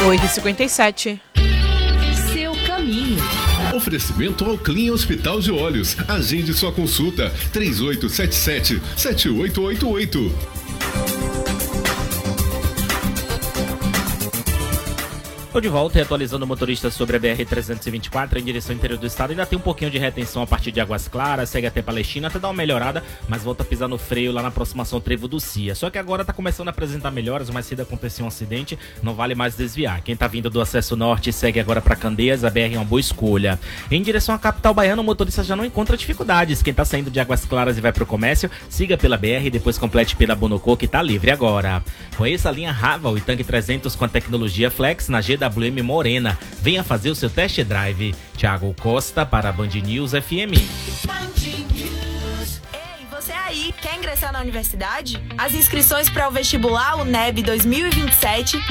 8h57. Seu caminho. Oferecimento ao Clean Hospital de Olhos. Agende sua consulta 3877-7888. Estou de volta e atualizando o motorista sobre a BR-324 em direção ao interior do estado. Ainda tem um pouquinho de retenção a partir de Águas Claras, segue até Palestina, até dá uma melhorada, mas volta a pisar no freio lá na aproximação Trevo do Cia. Só que agora está começando a apresentar melhoras, mais cedo aconteceu um acidente, não vale mais desviar. Quem está vindo do acesso norte segue agora para Candeias, a BR é uma boa escolha. Em direção à capital baiana, o motorista já não encontra dificuldades. Quem está saindo de Águas Claras e vai para o comércio, siga pela BR e depois complete pela Bonocô, que está livre agora. Conheça a linha Raval e Tanque 300 com a tecnologia Flex na GWM Morena. Venha fazer o seu test drive. Thiago Costa para a Band News FM. Ei, você aí, quer ingressar na universidade? As inscrições para o vestibular UNEB 2027